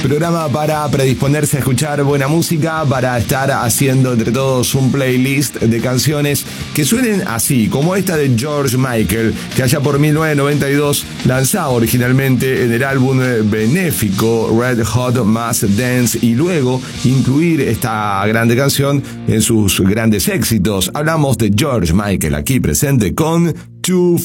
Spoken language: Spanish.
Programa para predisponerse a escuchar buena música, para estar haciendo entre todos un playlist de canciones que suenen así, como esta de George Michael, que allá por 1992 lanzaba originalmente en el álbum benéfico Red Hot Mass Dance y luego incluir esta grande canción en sus grandes éxitos. Hablamos de George Michael aquí presente con